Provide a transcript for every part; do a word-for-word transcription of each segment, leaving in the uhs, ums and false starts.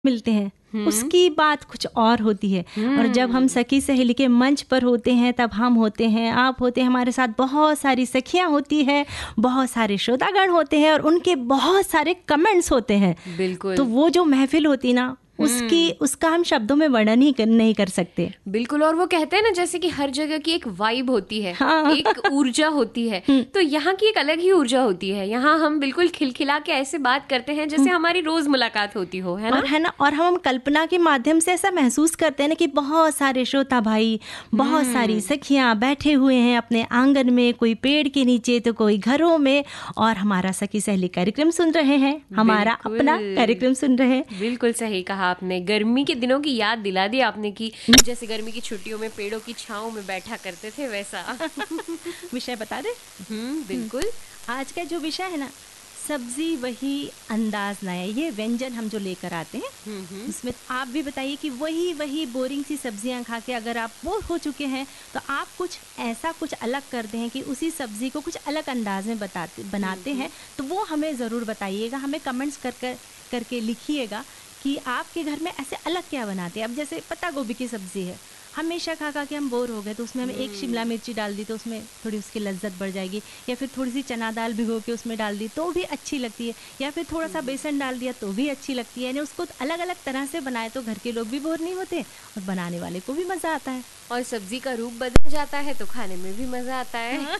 मिलते हैं उसकी बात कुछ और होती है। और जब हम सखी सहेली के मंच पर होते हैं तब हम होते हैं, आप होते हैं, हमारे साथ बहुत सारी सखियां होती है, बहुत सारे श्रोतागण होते हैं और उनके बहुत सारे कमेंट्स होते हैं। बिल्कुल। तो वो जो महफिल होती ना उसकी उसका हम शब्दों में वर्णन ही कर, नहीं कर सकते। बिल्कुल। और वो कहते हैं ना जैसे कि हर जगह की एक वाइब होती है, हाँ। एक ऊर्जा होती है, तो यहाँ की एक अलग ही ऊर्जा होती है। यहाँ हम बिल्कुल खिलखिला के ऐसे बात करते हैं जैसे हमारी रोज मुलाकात होती हो, है ना? और है ना, और हम कल्पना के माध्यम से ऐसा महसूस करते हैं ना कि बहुत सारे श्रोता भाई, बहुत सारी सखियां बैठे हुए हैं अपने आंगन में, कोई पेड़ के नीचे तो कोई घरों में, और हमारा सखी सहेली कार्यक्रम सुन रहे हैं, हमारा अपना कार्यक्रम सुन रहे हैं। बिल्कुल सही कहा आपने। गर्मी के दिनों की याद दिला दी आपने कि जैसे गर्मी की छुट्टियों में पेड़ों की छांव में बैठा करते थे, वैसा। विषय बता दे। हम्म बिल्कुल। आज का जो विषय है ना, सब्जी वही अंदाज नया, ये व्यंजन हम जो लेकर आते हैं उसमें आप भी बताइए कि वही वही बोरिंग सी सब्जियां खा के अगर आप बोर हो चुके हैं तो आप कुछ ऐसा कुछ अलग करते हैं कि उसी सब्जी को कुछ अलग अंदाज में बताते बनाते हैं, तो वो हमें ज़रूर बताइएगा, हमें कमेंट्स कर कर करके लिखिएगा कि आपके घर में ऐसे अलग क्या बनाते हैं। अब जैसे पत्ता गोभी की सब्जी है, हमेशा खा खा के हम बोर हो गए तो उसमें हमें एक शिमला मिर्ची डाल दी तो उसमें थोड़ी उसकी लज्जत बढ़ जाएगी, या फिर थोड़ी सी चना दाल भिगो के उसमें डाल दी तो भी अच्छी लगती है, या फिर थोड़ा सा बेसन डाल दिया तो भी अच्छी लगती है। यानी उसको अलग अलग तरह से बनाए तो घर के लोग भी बोर नहीं होते और बनाने वाले को भी मज़ा आता है। और सब्जी का रूप बदल जाता है तो खाने में भी मज़ा आता है।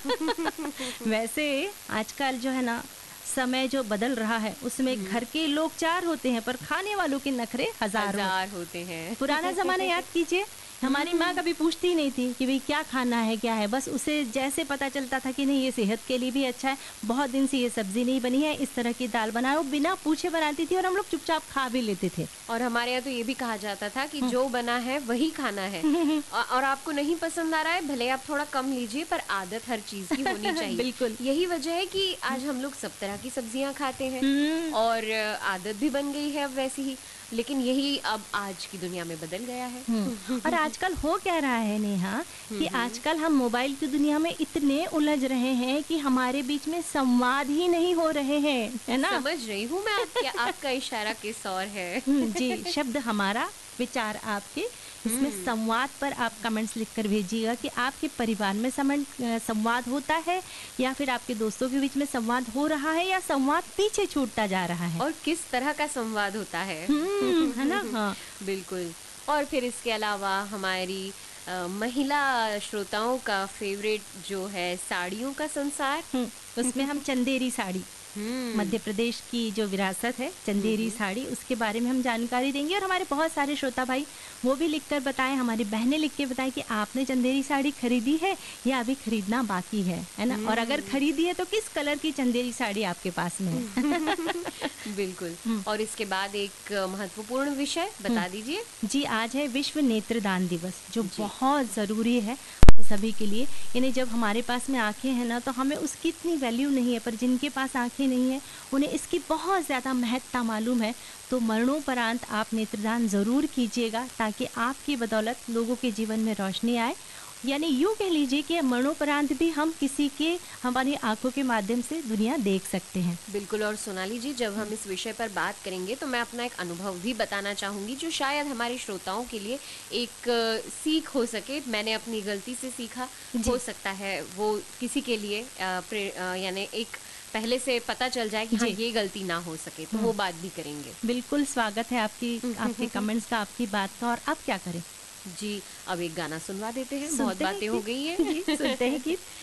वैसे आजकल जो है ना समय जो बदल रहा है उसमें घर के लोग चार होते हैं पर खाने वालों के नखरे हजार, हजार होते हैं। पुराना जमाना याद कीजिए, हमारी माँ कभी पूछती ही नहीं थी कि भाई क्या खाना है क्या है, बस उसे जैसे पता चलता था कि नहीं ये सेहत के लिए भी अच्छा है, बहुत दिन से ये सब्जी नहीं बनी है, इस तरह की दाल बनाओ, बिना पूछे बनाती थी और हम लोग चुपचाप खा भी लेते थे। और हमारे यहाँ तो ये भी कहा जाता था कि जो बना है वही खाना है, और आपको नहीं पसंद आ रहा है भले आप थोड़ा कम लीजिए, पर आदत हर चीज की होनी चाहिए। बिल्कुल। यही वजह है कि आज हम लोग सब तरह की सब्जियां खाते हैं और आदत भी बन गई है अब वैसी ही, लेकिन यही अब आज की दुनिया में बदल गया है। और आजकल हो क्या रहा है नेहा कि आजकल हम मोबाइल की दुनिया में इतने उलझ रहे हैं कि हमारे बीच में संवाद ही नहीं हो रहे हैं, है ना? समझ रही हूँ मैं आपके, आपका इशारा किस और है। जी, शब्द हमारा, विचार आपके, इसमें संवाद पर आप कमेंट्स लिखकर भेजिएगा कि आपके परिवार में संवाद होता है या फिर आपके दोस्तों के बीच में संवाद हो रहा है या संवाद पीछे छूटता जा रहा है, और किस तरह का संवाद होता है, है ना? हाँ बिल्कुल। और फिर इसके अलावा हमारी आ, महिला श्रोताओं का फेवरेट जो है साड़ियों का संसार, उसमें हम चंदेरी साड़ी, मध्य प्रदेश की जो विरासत है चंदेरी साड़ी, उसके बारे में हम जानकारी देंगे। और हमारे बहुत सारे श्रोता भाई वो भी लिखकर बताएं, हमारी बहनें लिख के बताएं कि आपने चंदेरी साड़ी खरीदी है या अभी खरीदना बाकी है, है ना? और अगर खरीदी है तो किस कलर की चंदेरी साड़ी आपके पास में है। बिल्कुल। और इसके बाद एक महत्वपूर्ण विषय बता दीजिए। जी, आज है विश्व नेत्रदान दिवस, जो बहुत ज़रूरी है सभी के लिए। यानी जब हमारे पास में आंखें हैं ना तो हमें उसकी इतनी वैल्यू नहीं है, पर जिनके पास आंखें नहीं है उन्हें इसकी बहुत ज़्यादा महत्ता मालूम है। तो मरणोपरांत आप नेत्रदान ज़रूर कीजिएगा ताकि आपकी बदौलत लोगों के जीवन में रोशनी आए। यानी यूँ कह लीजिए कि मरणोपरांत भी हम किसी के हमारी आंखों के माध्यम से दुनिया देख सकते हैं। बिल्कुल। और सोनाली जी, जब हम इस विषय पर बात करेंगे तो मैं अपना एक अनुभव भी बताना चाहूँगी जो शायद हमारे श्रोताओं के लिए एक सीख हो सके। मैंने अपनी गलती से सीखा, हो सकता है वो किसी के लिए यानी एक पहले से पता चल जाए कि हाँ ये गलती ना हो सके, तो वो बात भी करेंगे। बिल्कुल, स्वागत है आपकी, आपके कमेंट्स का, आपकी बात का। और अब क्या करें जी, अब एक गाना सुनवा देते हैं, बहुत बातें हो गई है। सुनते हैं गीत।